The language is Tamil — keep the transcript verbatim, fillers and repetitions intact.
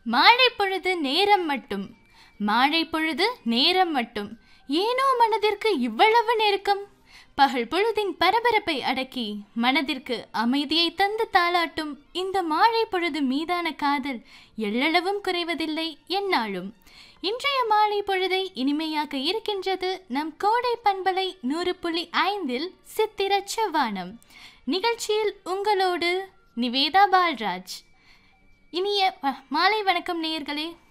மாலை பொழுது நேரம் மட்டும் மாலை பொழுது நேரம் மட்டும் ஏனோ மனதிற்கு இவ்வளவு நெருக்கம். பகல் பொழுதின் பரபரப்பை அடக்கி மனதிற்கு அமைதியை தந்து தாளாட்டும் இந்த மாலை பொழுது மீதான காதல் எள்ளளவும் குறைவதில்லை எந்நாளும். இன்றைய மாலை பொழுதை இனிமையாக இருக்கின்றது நம் கோடை பண்பலை நூறு புள்ளி ஐந்தில் சித்திர செவ்வானம் நிகழ்ச்சியில் உங்களோடு நிவேதா பால்ராஜ். இனிய மாலை வணக்கம் நேயர்களே.